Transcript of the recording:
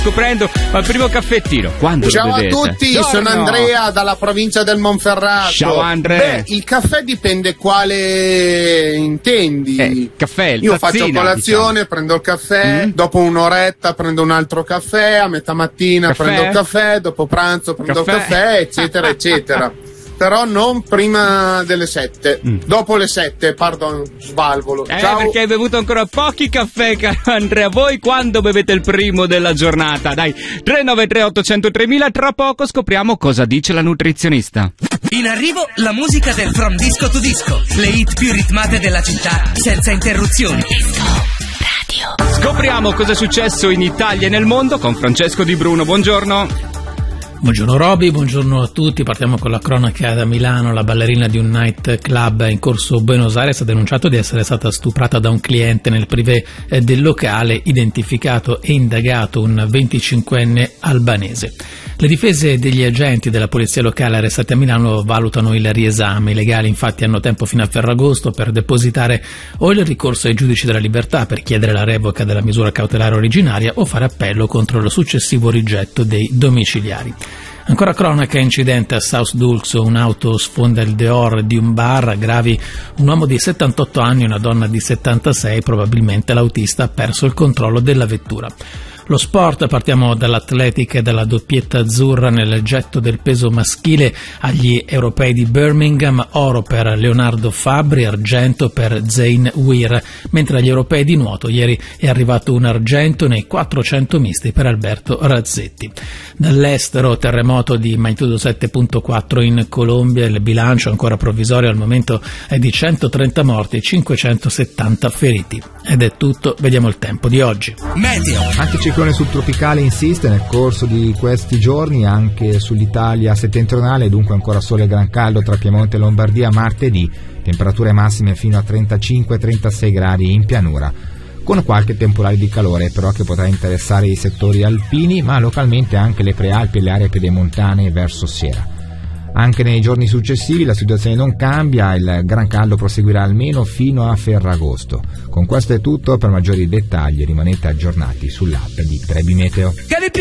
scoprendo al primo caffettino. Quando Ciao lo bevete? a tutti, sono Andrea dalla provincia del Monferrato. Ciao Andrea. Il caffè dipende quale intendi. Caffè, io tazzina, faccio colazione, diciamo. Prendo il caffè, dopo un'oretta prendo un altro caffè, a metà mattina prendo il caffè, dopo pranzo prendo il caffè, eccetera, eccetera. Però non prima delle 7, dopo le 7, pardon, svalvolo. Ciao. Perché hai bevuto ancora pochi caffè, caro Andrea. Voi quando bevete il primo della giornata? Dai, 393 800 3000, tra poco scopriamo cosa dice la nutrizionista. In arrivo la musica del From Disco to Disco, le hit più ritmate della città, senza interruzioni. Radio. Scopriamo cosa è successo in Italia e nel mondo con Francesco Di Bruno. Buongiorno. Buongiorno Roby, buongiorno a tutti. Partiamo con la cronaca da Milano. La ballerina di un night club in corso Buenos Aires ha denunciato di essere stata stuprata da un cliente nel privé del locale, identificato e indagato un 25enne albanese. Le difese degli agenti della polizia locale arrestati a Milano valutano il riesame. I legali infatti hanno tempo fino a Ferragosto per depositare o il ricorso ai giudici della libertà per chiedere la revoca della misura cautelare originaria o fare appello contro il successivo rigetto dei domiciliari. Ancora cronaca, incidente a South Dulx, un'auto sfonda il dehors di un bar, gravi un uomo di 78 anni e una donna di 76, probabilmente l'autista ha perso il controllo della vettura. Lo sport, partiamo dall'atletica e dalla doppietta azzurra nel getto del peso maschile agli europei di Birmingham, oro per Leonardo Fabbri, argento per Zain Weir, mentre agli europei di nuoto ieri è arrivato un argento nei 400 misti per Alberto Razzetti. Dall'estero, terremoto di magnitudo 7.4 in Colombia, il bilancio ancora provvisorio al momento è di 130 morti e 570 feriti. Ed è tutto, vediamo il tempo di oggi. Meteo. Anche il ciclone subtropicale insiste nel corso di questi giorni anche sull'Italia settentrionale, dunque ancora sole e gran caldo tra Piemonte e Lombardia martedì, temperature massime fino a 35-36 gradi in pianura, con qualche temporale di calore però che potrà interessare i settori alpini, ma localmente anche le prealpi e le aree pedemontane verso sera. Anche nei giorni successivi la situazione non cambia, il gran caldo proseguirà almeno fino a Ferragosto. Con questo è tutto, per maggiori dettagli rimanete aggiornati sull'app di Trebi Meteo.